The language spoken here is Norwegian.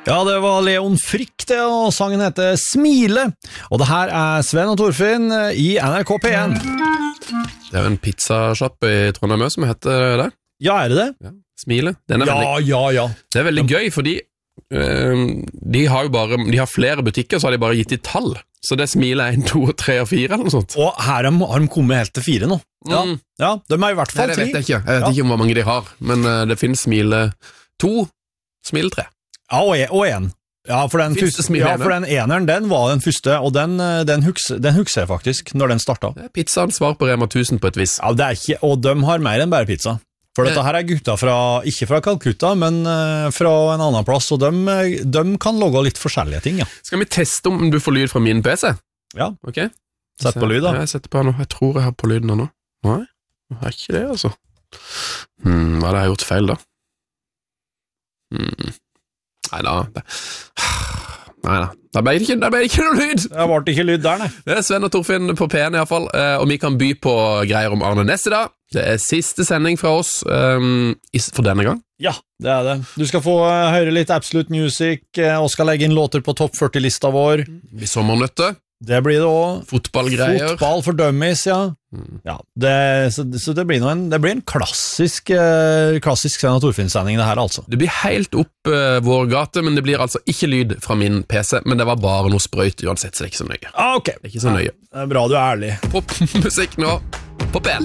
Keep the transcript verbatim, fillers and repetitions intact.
Ja, det var Leon Frick det, og sangen heter Smile. Og det her er Sven og Torfinn i N R K P én. Det er jo en pizzashoppe i Trondheim som heter det. Ja, er det det? Ja. Smile. Den er ja, veldig, ja, ja. Det er veldig gøy, fordi øh, de har jo bare, de har flere butikker, så har de bare gitt i tall. Så det Smile er en, to, tre og fire eller noe sånt. Og her har de kommet helt til fire nå. Ja, Mm. ja de er i hvert fall Nei, det tre. vet jeg ikke. Jeg vet Ja. ikke om hvor mange de har, men uh, det finnes Smile to, Smile tre. Ja, og en. Og en. Ja, for den, Finnes det første, Smile ja, ene? for den eneren, den var den første, og den, den, husker, den husker jeg faktisk, når den startet. Det er pizzaen svar på Rema tusen på et vis. Ja, det er ikke, og de har mer enn bare pizza. For dette her er gutta fra, ikke fra Calcutta, men uh, fra en annen plass, og de, de kan logge litt forskjellige ting, ja. Skal vi teste om du får lyd fra min P C? Ja, Ok. sett på lyd da. Jeg setter på nå. Jeg tror jeg har på lyden nå. Nei, jeg har ikke det, altså. Hmm, hva er det jeg har gjort feil, da? Hmm. Nei da. Det... Nei da. Da ble det ikke, da ble det ikke noe lyd! Det ble ikke lyd der, nei. Det er Sven og Torfinn på P én i hvert fall, og vi kan by på greier om Arne Næss i dag. Det er siste sending fra oss um, for denne gang. Ja, det er det. Du skal få uh, høre litt Absolute Music, uh, og skal legge inn låter på topp førti-lista vår. Vi sommernøtte. Det blir det også. Fotballgreier. Fotball for dummies, ja. Mm. Ja, det, så, så det blir, en, det blir en klassisk, uh, klassisk Sven og Torfinn-sending det her, altså. Det blir helt opp uh, vår gate, men det blir altså ikke lyd fra min P C, men det var bare noe sprøyt uansett, så det er ikke så nøye. Ah, ok. Det er ikke så nøye. Det er bra du er ærlig. Popmusikk nå på P én.